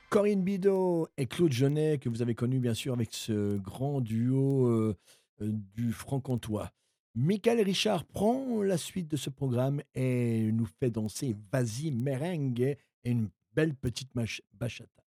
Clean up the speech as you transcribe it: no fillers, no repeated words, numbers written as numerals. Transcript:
Corinne Bidot et Claude Jeunet, que vous avez connu bien sûr avec ce grand duo du franc-comtois. Michael Richard prend la suite de ce programme et nous fait danser Vas-y merengue et une belle petite bachata.